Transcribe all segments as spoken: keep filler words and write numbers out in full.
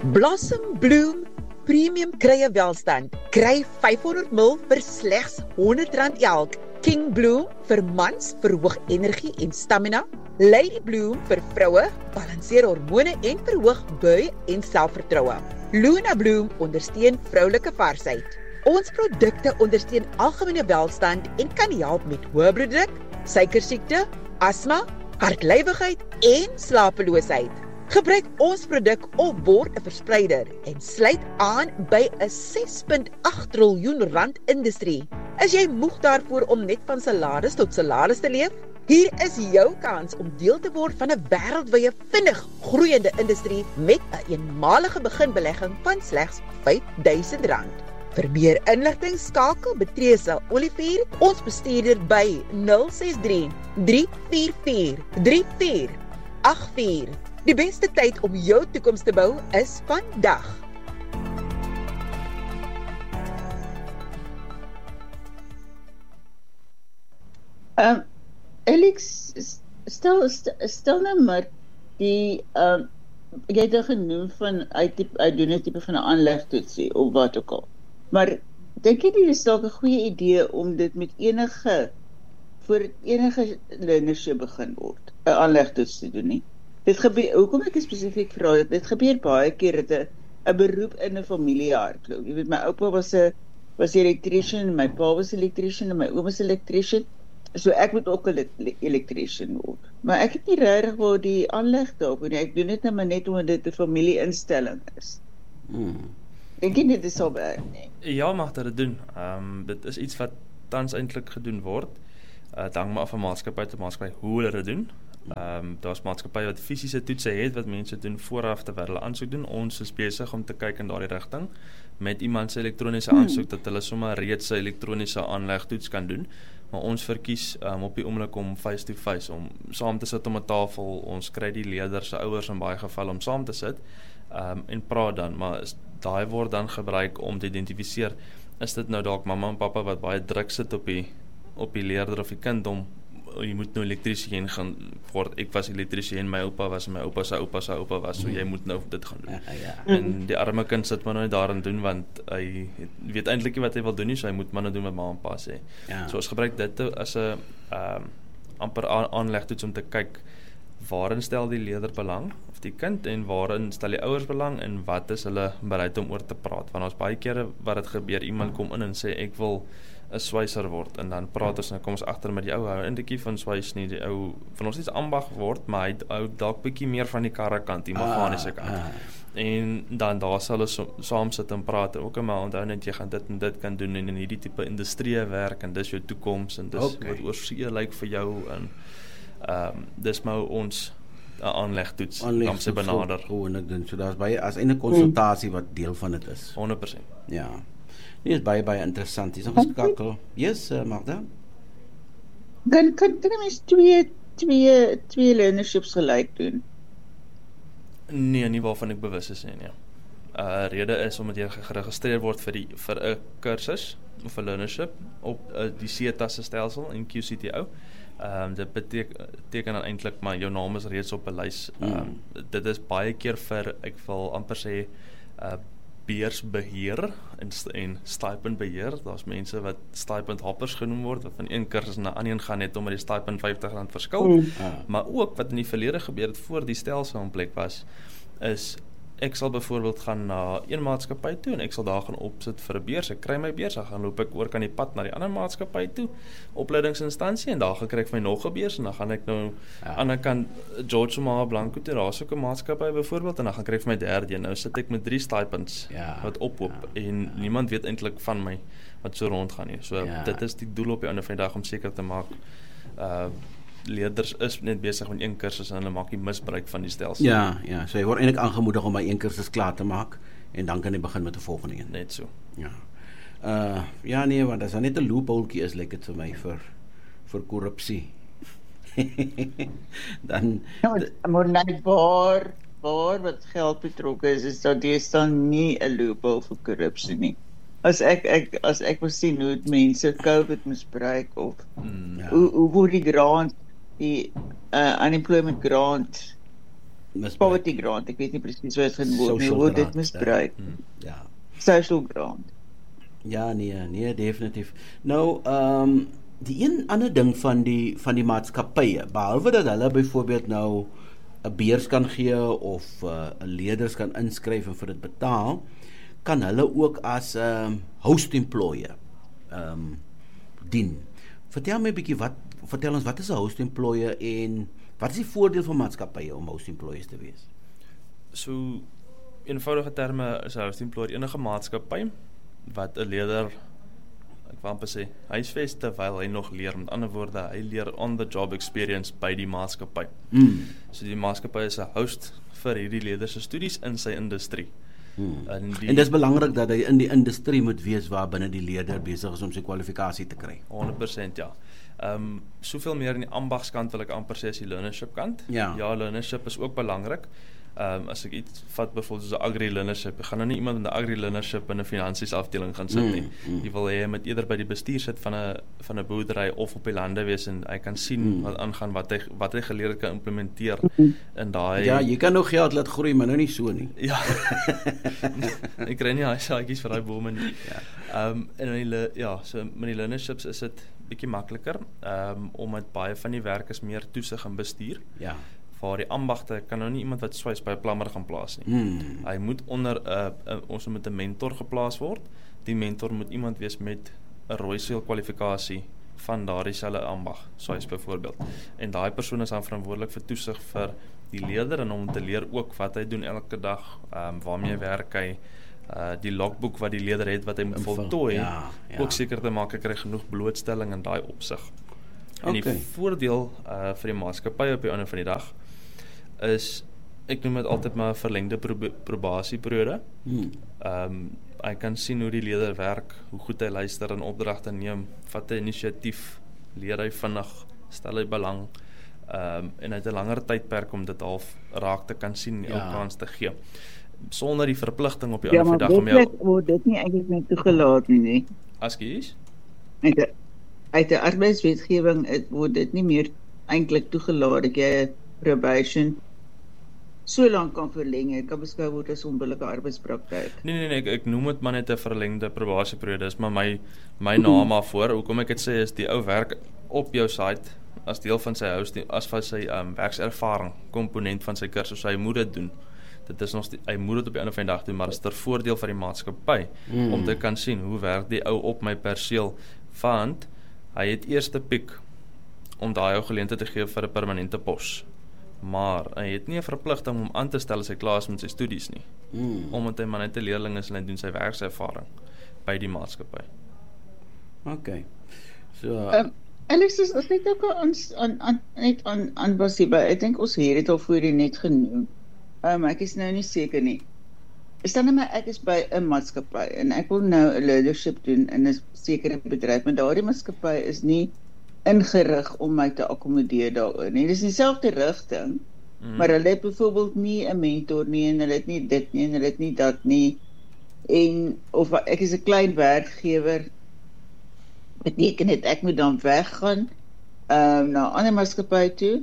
Blossom Bloom Premium Krye Welstand. Kry vyfhonderd mil vir slegs honderd rand elk. King Bloom vir mans verhoog energie en stamina. Lady Bloom vir vroue balanseer hormone en verhoog bui en selfvertroue. Luna Bloom ondersteun vroulike varsheid. Ons produkte ondersteun algemene welstand en kan help met hoë bloeddruk, suikersiekte, asma, hartlywigheid en slapeloosheid. Gebruik ons produk of word 'n verspreider en sluit aan by 'n ses komma agt triljoen rand industrie. Is jy moeg daarvoor om net van salaris tot salaris te leef? Hier is jou kans om deel te word van 'n wêreldwye vinnig groeiende industrie met 'n eenmalige beginbelegging van slegs vyf duisend rand. Vir meer inligting skakel Betresa Olivier, ons bestuurder by nul ses drie, drie vier vier, drie vier agt vier. Die beste tyd om jou toekoms te bou is vandag. Um, Alex, stel, stel, stel nou maar die, um, jy het nou genoem van uit, uit doen 'n tipe van 'n aanlegtoetsie of wat ook al. Maar dink jy dit is dalk 'n goeie idee om dit met enige voor enige learnership begin word, 'n aanlegtoets te doen nie? Dit gebeur, hoekom ek spesifiek vra, dit gebeur baie keer dat 'n 'n beroep in 'n familie hardloop. Jy weet, my oupa was 'n was 'n electrician, my pa was 'n electrician en my ouma was 'n electrician. So ek moet ook 'n electrician word. Maar ek het nie regtig waar die aanleg daarop nie. Ek doen dit nou maar net omdat dit 'n familie-instelling is. Hmm. Dink jy dit sal werk nie? Ja, mag dit doen. Ehm um, dit is iets wat tans eintlik gedoen word. Uh, dit hang maar af van maatskappy tot maatskappy hoe hulle dit doen. Ehm um, daar's maatskappye wat fisiese toetse het wat mense doen vooraf terwyl hulle aansoek doen. Ons is besig om te kyk in daardie rigting met iemand se elektroniese aansoek dat hulle sommer reeds 'n elektroniese aanlegtoets kan doen. Maar ons verkies um, op die oomblik om face to face, om saam te sit om 'n tafel. Ons kry die leerders se ouers in baie gevalle om saam te sit um, en praat dan, maar is, daai word dan gebruik om te identifiseer, is dit nou dalk mamma en pappa wat baie druk sit op die op die leerder of die kind om jy moet nou elektriesien gaan word. Ek was elektriesien, my oupa was en my oupa se oupa se oupa was, so jy moet nou dit gaan doen. Ja, ja. En die arme kind sit maar nou daarin doen want hy weet eintlik nie wat hy wil doen nie, so hy moet maar nou doen wat ma en pa sê. Ja. So ons gebruik dit as 'n um, amper aanlegtoets om te kyk waarin stel die leerder belang of die kind en waarin stel die ouers belang en wat is hulle bereid om oor te praat. Want ons baie kere wat dit gebeur, iemand kom in en sê ek wil 'n swyser word en dan praat ons en kom ons agter met die ou hou eintlik van swys nie, die ou van ons iets ambag word, maar hy hou dalk bietjie meer van die karre kant, die meganiese kant. Ah, ah. En dan daar sal ons so, saam sit en praat. Ook maar onthou net jy gaan dit en dit kan doen en in hierdie tipe industrie werk en dis jou toekoms en dis okay. Wat oorsee lyk vir jou en ehm um, dis maar ons uh, aanlegtoets om se benader. Gewoon ek doen. So daar's baie as 'n konsultasie wat deel van dit is. honderd persent. Ja. Dit is baie baie interessant. Dis 'n geskakel. Yes, uh, Magda. Dan kan dit mens twee twee twee learnerships gelyk doen. Nee, nie waarvan ek bewus is nie, nee. Uh rede is omdat jy geregistreer word vir die vir 'n kursus of 'n learnership op uh, die C E T A se stelsel in Q C T O. Ehm um, dit beteken teken dan eintlik maar jou naam is reeds op 'n lys. Ehm um, mm. Dit is baie keer vir ek wil amper sê uh beursbeheer en, en stipendbeheer. Daar's mense wat stipend hoppers genoem word wat van een kursus na 'n ander een gaan net omdat die stipend vyftig rand verskil. Mm. Ah. Maar ook wat in die verlede gebeur het voor die stelsel in plek was, is ek sal byvoorbeeld gaan na een maatskappy toe en ek sal daar gaan opsit vir 'n beurs. Ek kry my beurs, dan gaan loop ek oor kan die pad na die ander maatskappy toe, opleidingsinstansie en daar gaan kry ek my nog 'n beurs en dan gaan ek nou ja. aan die ander kant George Somaya Blanco toe, daar's ook 'n maatskappy byvoorbeeld en dan gaan kry ek vir my derde een. Nou sit ek met drie stipends ja. wat ophoop ja. en ja. niemand weet eintlik van my wat so rondgaan nie. So ja. dit is die doel op die einde van die dag om seker te maak uh leerders is net besig met een kursus en hulle maak nie misbruik van die stelsel. Ja, ja, so jy word eintlik aangemoedig om by een kursus klaar te maak en dan kan jy begin met 'n volgende een. Net so. Ja. Uh ja nee, want as daar net 'n loopholekie is, lyk dit vir my vir vir korrupsie. dan ja, maar net waar waar wat geld betrokke is, is dat dis dan nie 'n loophole vir korrupsie nie. As ek ek as ek wil sien hoe mense COVID misbruik of mm, ja. hoe hoe word die grant die uh, unemployment grant misbruik. Poverty grant, ek weet nie presies hoe dit genoem nie, word dit misbruik. Hmm, ja. Social grant. Ja, nee, nee, definitief. Nou, ehm um, die een ander ding van die van die maatskappye, behalwe dat hulle byvoorbeeld nou 'n beurs kan gee of 'n uh, leerders kan inskryf en vir dit betaal, kan hulle ook as 'n um, host employer ehm um, dien. Vertel my 'n bietjie wat vertel ons wat is 'n host employer en wat is die voordeel van maatskappye om host employers te wees? So eenvoudige terme is 'n host employer enige maatskappy wat 'n leerder, ek wil amper sê, huisves terwyl hy nog leer. Met ander woorde, hy leer on the job experience by die maatskappy. Mm. So die maatskappy is 'n host vir hierdie leerder se studies in sy industrie. Hmm. En, die, en dis belangrik dat hy in die industrie moet wees waar binne die leerder besig is om sy kwalifikasie te kry. honderd persent ja. Ehm um, soveel meer in die ambagskant wil ek amper sê as die learnership kant. Ja, ja learnership is ook belangrik. Ehm um, as ek iets vat byvoorbeeld soos 'n agri learnership, jy gaan nou nie iemand met 'n agri learnership in 'n finansies afdeling gaan sit nie. Mm, mm. Jy wil hê hy moet eerder by die bestuur sit van 'n van 'n boerdery of op die lande wees en hy kan sien Mm. wat aangaan, wat hy wat hy geleer het kan implementeer Mm. in daai. Ja, jy kan nog geld laat groei, maar nou nie so nie. Ja. Ek kry nie daai saadjies vir daai bome nie. Ja. Ehm um, en in die ja, so met die learnerships is dit bietjie makliker, ehm um, omdat baie van die werk is meer toesig en bestuur. Ja. Waar die ambagte kan nou nie iemand wat swys by 'n plammer gaan plaas nie. Hmm. Hy moet onder 'n uh, uh, ons moet 'n mentor geplaas word. Die mentor moet iemand wees met 'n rooiseël kwalifikasie van daardie selfe ambag, swys byvoorbeeld. En daai persoon is dan verantwoordelik vir toesig vir die leerder en om te leer ook wat hy doen elke dag, ehm um, waarmee hy werk hy, uh, die logboek wat die leerder het wat hy moet voltooi, ja, ja. ook seker te maak hy kry genoeg blootstelling in daai opsig. En Okay. die voordeel uh, vir die maatskappy op die einde van die dag is, ek noem dit altyd maar 'n verlengde probe, probasieperiode. Hmm. Ehm um, hy kan sien hoe die leerder werk, hoe goed hy luister en opdragte neem, vat hy inisiatief, leer hy vinnig, stel hy belang, ehm um, en hy het 'n langer tydperk om dit half raak te kan sien en Ja. ook kans te gee. Sonder die verpligting op die Ja, einde van maar die dag om jou wetlik word dit nie eintlik meer toegelaat nie, nie. as kies. Uit 'n uit 'n arbeidswetgewing het- word dit nie meer eintlik toegelaat dat jy 'n probation so lank kan verleng. Dit kan beskou word as onbillike arbeidspraktyk. Nee nee nee, ek, ek noem dit maar net 'n verlengde probasieperiode. Dis maar my my naam maar voor. Hoekom ek dit sê is die ou werk op jou site as deel van sy hosting, as van sy um, werkservaring komponent van sy kursus. Hy moet dit doen. Dit is nog die, hy moet dit op die einde van die dag doen, maar dit is ter voordeel van die maatskappy Mm. om te kan sien hoe werk die ou op my perseel, want hy het eerste piek om daai ou geleentheid te gee vir 'n permanente pos. Maar hy het nie 'n verpligting om aan te stel as hy klaar is met sy studies nie. Hmm. Omdat hy maar net 'n leerling is en hy doen sy werkservaring by die maatskappy. Okay. So, Ehm um, Alex, is ons net ook aan aan aan net aan aan Basiba. Ek dink ons het dit al voorheen net genoem. Ehm um, ek is nou nie seker nie. Stel nou maar ek is by 'n maatskappy en ek wil nou 'n leadership doen in 'n sekere bedryf, maar daardie maatskappy is nie ingerig om my te akkommodeer daarin nie. Dis dieselfde rigting, Mm. maar hulle het byvoorbeeld nie 'n mentor nie en hulle het nie dit nie en hulle het nie dat nie. En of ek is 'n klein werkgewer, beteken dit ek moet dan weggaan ehm um, na 'n ander maatskappy toe.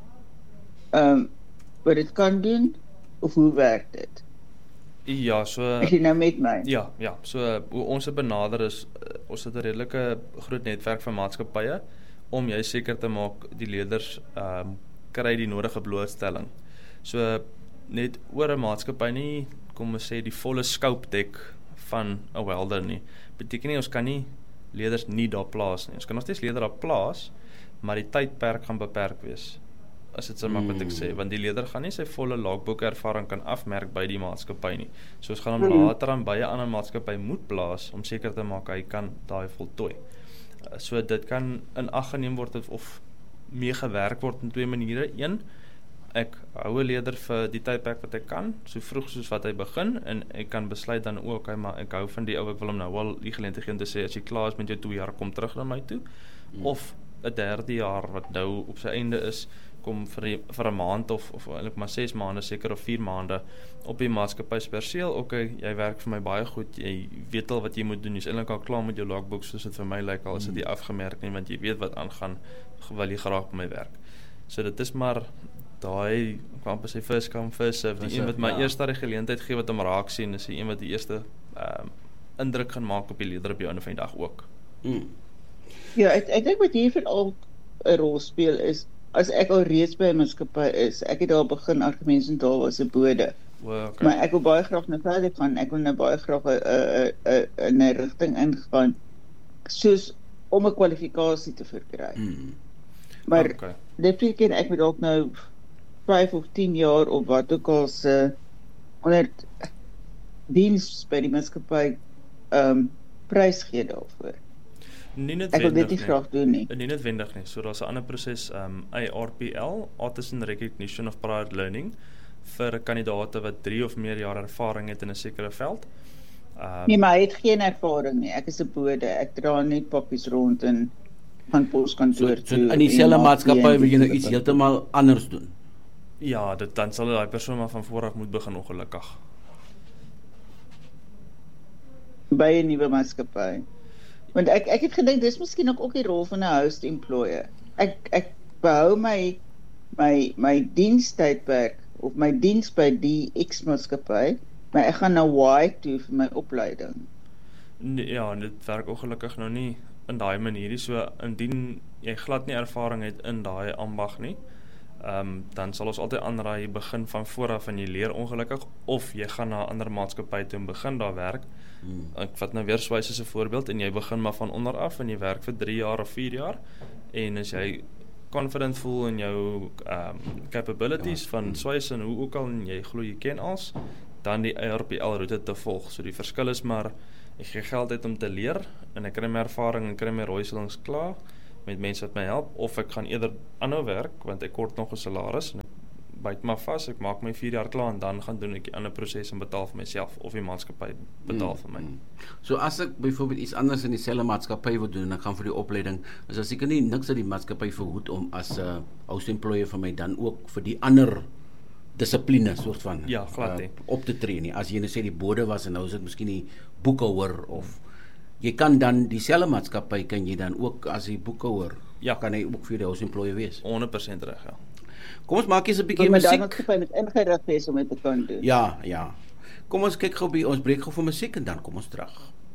Ehm um, wat dit kan doen of hoe werk dit? Ja, so Is jy nou met my? ja, ja, so hoe ons dit benader is, uh, ons het 'n redelike groot netwerk van maatskappye om jy seker te maak die leerders ehm um, kry die nodige blootstelling. So net oor 'n maatskappy nie, kom ons sê die volle scope dek van 'n welder nie. Beteken nie ons kan nie leerders nie daar plaas nie. Ons kan nog steeds leerders daar plaas, maar die tydperk gaan beperk wees. As dit so maak wat ek sê, want die leerder gaan nie sy volle logboek ervaring kan afmerk by die maatskappy nie. So ons gaan hom Mhm. later aan by 'n ander maatskappy moet plaas om seker te maak hy kan daai voltooi. Uh, So dit kan in ag geneem word of, of mee gewerk word in twee maniere. Een, ek hou 'n leerder vir die tydperk wat ek kan, so vroeg soos wat hy begin, en ek kan besluit dan ook, okay, maar ek hou van die ou, ek wil hom nou wel die geleentheid gee om te sê, as jy klaar is met jou twee jaar, kom terug na my toe. Hmm. Of 'n derde jaar wat nou op sy einde is, kom vir die, vir 'n maand of of eintlik maar ses maande seker of vier maande op die maatskappy se perseel. Okay, jy werk vir my baie goed. Jy weet al wat jy moet doen. Jy's eintlik al klaar met jou logboek, soos dit vir my lyk, al is dit nie afgemerk nie, want jy weet wat aangaan, wil jy graag by my werk. So dit is maar daai ek wou amper sê first come first serve, die een wat my ja. eerste die geleentheid gee wat hom raak sien, is die een wat die eerste um, indruk gaan maak op die leier op die einde van die dag ook. Mm. Ja, ek ek dink wat hier veral 'n rol speel is as ek al reeds by 'n maatskappy is, ek het daar begin argumentsentaal as 'n bode. Well, okay. Maar ek wil baie graag nou verder gaan. Ek wil nou baie graag 'n 'n 'n 'n rigting ingaan soos om 'n kwalifikasie te verkry. Mm. Maar Okay. dit beteken ek moet dalk nou vyf of tien jaar of wat ook al se onder diens by die maatskappy ehm um, prys gee daarvoor. Nie Ek wil dit noodwendig nie graag doen nie. Nie noodwendig nie. So daar's 'n ander proses, um, A R P L, Artisan Recognition of Prior Learning, vir kandidaate wat drie of meer jaar ervaring het in 'n sekere veld. Um, Nee, maar hy het geen ervaring nie. Ek is 'n bode. Ek dra net pappies rond en gaan So, poskantoor so toe. in dieselfde en maak maatskappy die- wil jy nou iets heeltemal anders doen. Ja, dit, dan sal daai persoon maar van voor af moet begin ongelukkig. by 'n nuwe maatskappy. Want ek ek het gedink dis miskien ook ook die rol van 'n host employer. Ek ek behou my my my dienstydperk of my diens by die X maatskappy, maar ek gaan na Y toe vir my opleiding. Nee, ja, en dit werk ongelukkig nou nie in daai manier nie. So indien jy glad nie ervaring het in daai ambag nie, um, dan sal ons altyd aanraai jy begin van voor af en jy leer ongelukkig, of jy gaan na 'n ander maatskappy toe en begin daar werk. Hmm. Ek vat nou weer Swiss as 'n voorbeeld, en jy begin maar van onder af en jy werk vir drie jaar of vier jaar, en as jy confident voel in jou um, capabilities ja. van Swiss en hoe ook al, en jy glo jy ken als, dan die A R P L roete te volg. So die verskil is maar, ek gee geld uit om te leer, en ek kry my ervaring en kry my rooiselings klaar met mense wat my help, of ek gaan eerder aanhou werk, want ek kort nog 'n salaris, en ek byt maar vas, ek maak my vier jaar klaar, en dan gaan doen ek die ander proses en betaal vir myself, of die maatskappy betaal mm, vir my. Mm. So as ek byvoorbeeld iets anders in dieselfde maatskappy wil doen, en ek gaan vir die opleiding, is as ek nie niks dat die maatskappy verhoed om as 'n uh, house employer vir my dan ook vir die ander dissipline soort van ja, glad, uh, op te tree nie. As jy nou sê die bode was en nou is dit miskien die boekhouer, of jy kan dan dieselfde maatskappy kan jy dan ook as die boekhouer, ja, kan hy ook vir die house employer wees. honderd persent reg, ja. Kom ons maak eens 'n bietjie Maar musiek. dan maatskappy met ingerig wees om dit te kan doen. Ja, ja. Kom ons kyk gou by ons breek gou vir musiek en dan kom ons terug.